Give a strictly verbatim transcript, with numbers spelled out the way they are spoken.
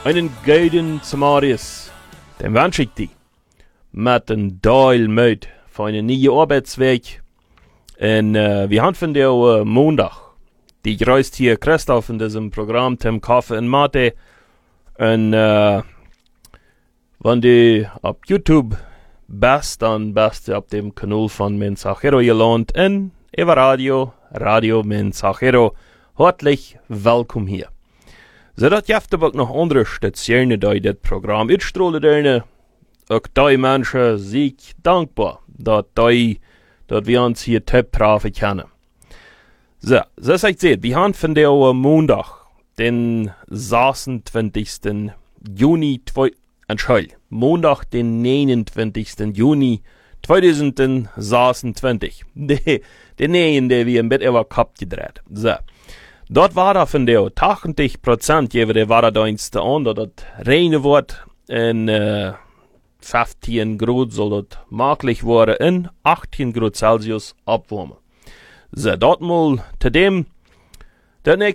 Einen guten Samarius, den wünsche ich dir. Mit een Teil mit für eine neue Arbeitsweg. Und äh, wir haben von der äh, Montag. Die grüßt hier Christoph in diesem Programm, Tim Kaffee und Mate. Und äh, wenn du auf YouTube bist, dann bist du auf dem Kanal von Mensachero gelandet in Eva Radio, Radio Mensachero. Herzlich willkommen hier. So, dat jeft ook nog andere stationen die dit Programm uitstralen. Ook die mensen zie ik dankbaar dat, die, dat we ons hier te praten kennen. So, zoals ik zei, we gaan vandaag maandag, den zesentwintigsten Juni, entschuldigung, maandag den negenentwintigsten Juni tweeduizend zesentwintig. De, de negen, die we een beetje over kap gedreht. So. Dort war da von der achtzig Prozent jewe der Warendienste an, dass das reine wird in äh, fünfzehn Grad soll das möglich werden in achtzehn Grad Celsius abwärmen. So, dort mal zu dem, der